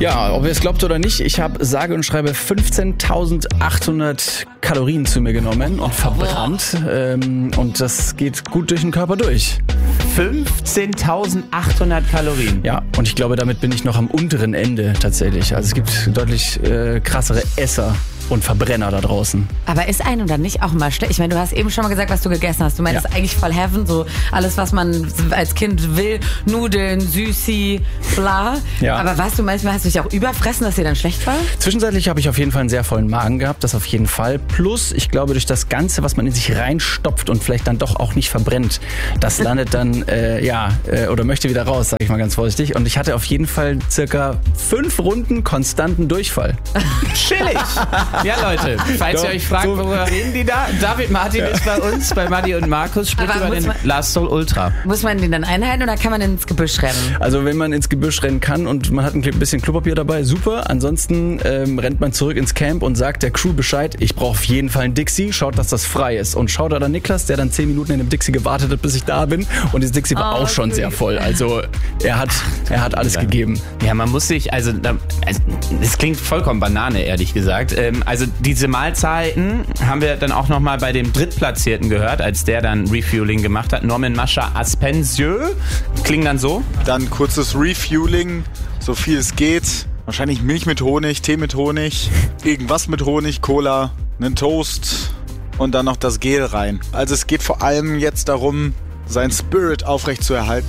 Ja, ob ihr es glaubt oder nicht, ich habe sage und schreibe 15.800 Kalorien zu mir genommen und verbrannt. Und das geht gut durch den Körper durch. 15.800 Kalorien. Ja, und ich glaube, damit bin ich noch am unteren Ende tatsächlich. Also es gibt deutlich krassere Esser und Verbrenner da draußen. Aber ist einem dann nicht auch mal schlecht? Ich meine, du hast eben schon mal gesagt, was du gegessen hast. Du meinst eigentlich voll heaven, so alles, was man als Kind will. Nudeln, Süßi, bla. Ja. Aber was, du meinst, hast du dich auch überfressen, dass dir dann schlecht war? Zwischenzeitlich habe ich auf jeden Fall einen sehr vollen Magen gehabt, das auf jeden Fall. Plus, ich glaube, durch das Ganze, was man in sich reinstopft und vielleicht dann doch auch nicht verbrennt, das landet dann, oder möchte wieder raus, sage ich mal ganz vorsichtig. Und ich hatte auf jeden Fall circa 5 Runden konstanten Durchfall. Chillig. Ja, Leute, falls ihr euch fragt, worüber reden die da? David Martin ist bei uns, bei Madi und Markus, spricht über den Last Soul Ultra. Muss man den dann einhalten oder kann man ins Gebüsch rennen? Also wenn man ins Gebüsch rennen kann und man hat ein bisschen Klopapier dabei, super. Ansonsten rennt man zurück ins Camp und sagt der Crew Bescheid, ich brauche auf jeden Fall einen Dixie, schaut, dass das frei ist. Und schaut da dann Niklas, der dann 10 Minuten in dem Dixie gewartet hat, bis ich da bin. Und dieses Dixie war auch schon sehr voll. Also er hat alles gegeben. Ja, man muss sich, das klingt vollkommen Banane, ehrlich gesagt. Also diese Mahlzeiten haben wir dann auch nochmal bei dem Drittplatzierten gehört, als der dann Refueling gemacht hat. Norman Mascha Aspensieux. Klingt dann so. Dann kurzes Refueling, so viel es geht. Wahrscheinlich Milch mit Honig, Tee mit Honig, irgendwas mit Honig, Cola, einen Toast und dann noch das Gel rein. Also es geht vor allem jetzt darum, seinen Spirit aufrechtzuerhalten.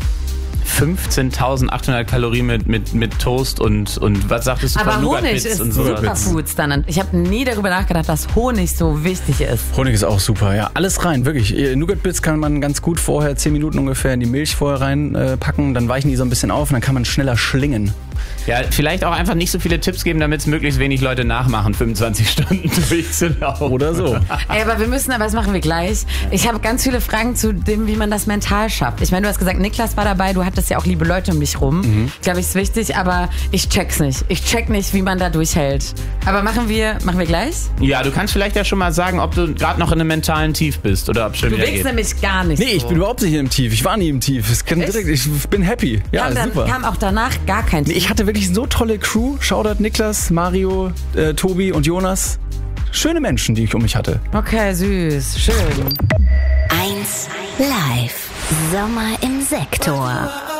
15.800 Kalorien mit Toast und was sagtest du aber von Honig ist und so? Superfoods dann. Ich habe nie darüber nachgedacht, dass Honig so wichtig ist. Honig ist auch super, ja. Alles rein, wirklich. Nougat-Bits kann man ganz gut vorher 10 Minuten ungefähr in die Milch vorher reinpacken, dann weichen die so ein bisschen auf und dann kann man schneller schlingen. Ja, vielleicht auch einfach nicht so viele Tipps geben, damit es möglichst wenig Leute nachmachen, 25 Stunden durchzulaufen. Oder so. Ey, aber das machen wir gleich. Ich habe ganz viele Fragen zu dem, wie man das mental schafft. Ich meine, du hast gesagt, Niklas war dabei, du hattest ja auch liebe Leute um dich rum. Ich glaube, es ist wichtig, aber ich check's nicht. Ich check nicht, wie man da durchhält. Aber machen wir gleich? Ja, du kannst vielleicht ja schon mal sagen, ob du gerade noch in einem mentalen Tief bist oder ob schon Du wieder willst geht. nämlich gar nicht. Nee, ich bin überhaupt nicht im Tief. Ich war nie im Tief. Ich bin happy. Ja, super. Kam auch danach gar kein Tief. Ich hatte wirklich so tolle Crew. Shoutout Niklas, Mario, Tobi und Jonas. Schöne Menschen, die ich um mich hatte. Okay, süß. Schön. 1 Live. Sommer im Sektor.